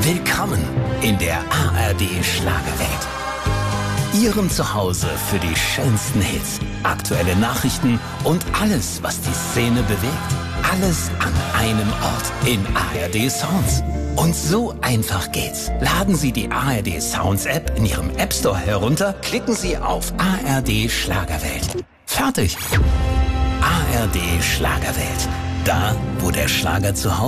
Willkommen in der ARD Schlagerwelt. Ihrem Zuhause für die schönsten Hits, aktuelle Nachrichten und alles, was die Szene bewegt. Alles an einem Ort in ARD Sounds. Und so einfach geht's. Laden Sie die ARD Sounds App in Ihrem App Store herunter, klicken Sie auf ARD Schlagerwelt. Fertig. ARD Schlagerwelt. Da, wo der Schlager zu Hause